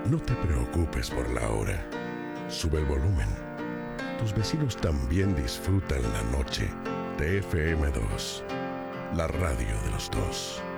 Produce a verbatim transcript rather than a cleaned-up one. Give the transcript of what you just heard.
No te preocupes por la hora. Sube el volumen. Tus vecinos también disfrutan la noche de F M dos, la radio de los dos.